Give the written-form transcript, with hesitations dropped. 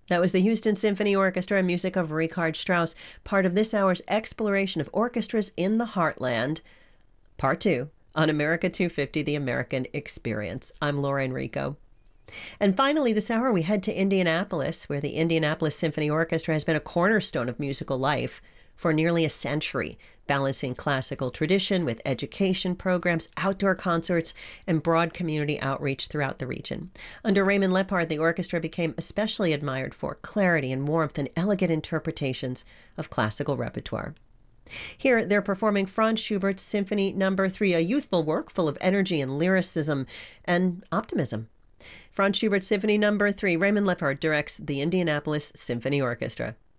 That was the Houston Symphony Orchestra and music of Richard Strauss, part of this hour's exploration of orchestras in the heartland, part two, on America 250, The American Experience. I'm Laura Enrico. And finally, this hour, we head to Indianapolis, where the Indianapolis Symphony Orchestra has been a cornerstone of musical life for nearly a century, balancing classical tradition with education programs, outdoor concerts, and broad community outreach throughout the region. Under Raymond Lepard, the orchestra became especially admired for clarity and warmth and elegant interpretations of classical repertoire. Here, they're performing Franz Schubert's Symphony No. 3, a youthful work full of energy and lyricism and optimism. Franz Schubert Symphony No. 3, Raymond Lepard directs the Indianapolis Symphony Orchestra.